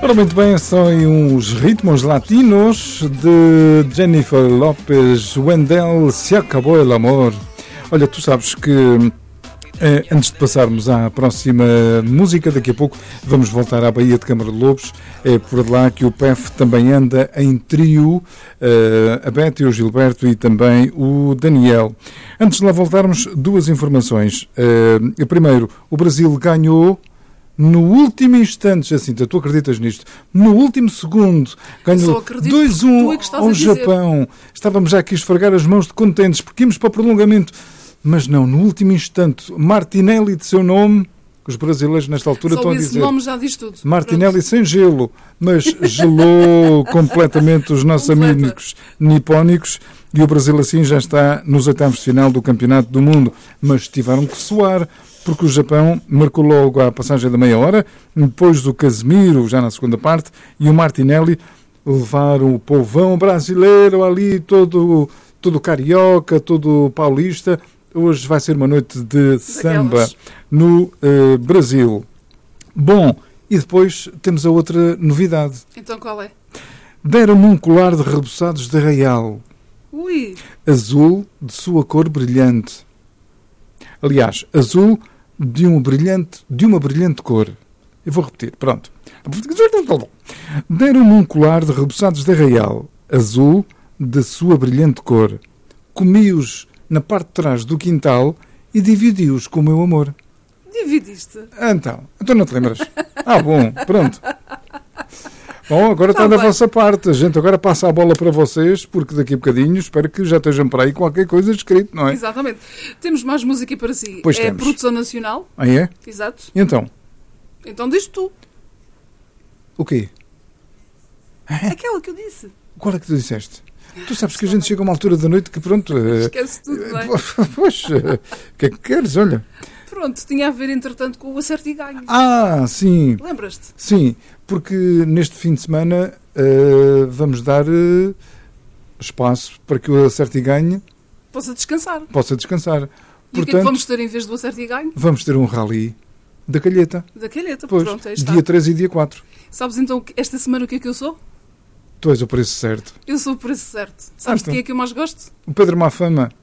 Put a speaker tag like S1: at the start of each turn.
S1: Ora, muito bem, são uns ritmos latinos de Jennifer Lopez, Wendell, Se Acabou el Amor. Olha, tu sabes que antes de passarmos à próxima música, daqui a pouco vamos voltar à Baía de Câmara de Lobos. É por lá que o PEF também anda em trio, a Betty, o Gilberto e também o Daniel. Antes de lá voltarmos, duas informações. Primeiro, o Brasil ganhou no último instante, Jacinta, tu acreditas nisto? No último segundo, ganhou 2-1 ao Japão. Estávamos já aqui a esfregar as mãos de contentes, porque íamos para o prolongamento. Mas não, no último instante, Martinelli de seu nome, que os brasileiros nesta altura estão a dizer.
S2: Só esse nome já diz tudo.
S1: Martinelli
S2: Pronto.
S1: Sem gelo, mas gelou completamente os nossos amigos nipónicos e o Brasil assim já está nos oitavos de final do Campeonato do Mundo. Mas tiveram que suar, porque o Japão marcou logo à passagem da meia hora, depois do Casemiro, já na segunda parte, e o Martinelli levaram o povão brasileiro ali, todo carioca, todo paulista. Hoje vai ser uma noite de samba no Brasil. Bom, e depois temos a outra novidade.
S2: Então qual é?
S1: Deram-me um colar de reboçados de Arraial.
S2: Ui!
S1: Azul de sua cor brilhante. Aliás, azul de uma brilhante cor. Eu vou repetir, pronto. Deram-me um colar de reboçados de Arraial. Azul de sua brilhante cor. Comi-os na parte de trás do quintal e dividi-os com o meu amor.
S2: Dividiste?
S1: Então não te lembras? Bom, pronto. Bom, agora está na vossa parte. A gente agora passa a bola para vocês, porque daqui a bocadinho espero que já estejam para aí qualquer coisa escrito, não é?
S2: Exatamente. Temos mais música para si.
S1: Pois
S2: é
S1: temos.
S2: Produção Nacional.
S1: Ah, é?
S2: Exato.
S1: E então?
S2: Então diz tu.
S1: O quê?
S2: Aquela que eu disse.
S1: Qual é que tu disseste? Tu sabes que a gente chega a uma altura da noite que pronto...
S2: Esquece tudo, não é?
S1: Pois, o que é que queres? Olha.
S2: Pronto, tinha a ver, entretanto, com o Acerto e Ganho.
S1: Sim.
S2: Lembras-te?
S1: Sim, porque neste fim de semana vamos dar espaço para que o Acerto e Ganho
S2: possa descansar.
S1: E
S2: Portanto, o que é que vamos ter em vez do Acerto e Ganho?
S1: Vamos ter um rally da Calheta.
S2: Da Calheta,
S1: pois,
S2: pronto, aí está.
S1: Dia 3 e dia 4.
S2: Sabes então esta semana o que é que eu sou?
S1: Tu és o preço certo.
S2: Eu sou o preço certo. Sabes de quem é que eu mais gosto?
S1: O Pedro Mafama.